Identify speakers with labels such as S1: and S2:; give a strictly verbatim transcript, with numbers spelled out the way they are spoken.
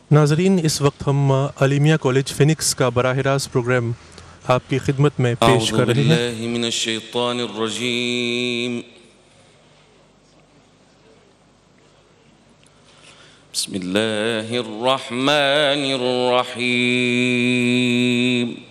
S1: नाजरीन, इस वक्त हम अलीमिया कॉलेज फिनिक्स का बराह रास्त प्रोग्राम आपकी खिदमत में पेश कर रहे हैं।
S2: बिस्मिल्लाहिर्रहमानिर्रहीम।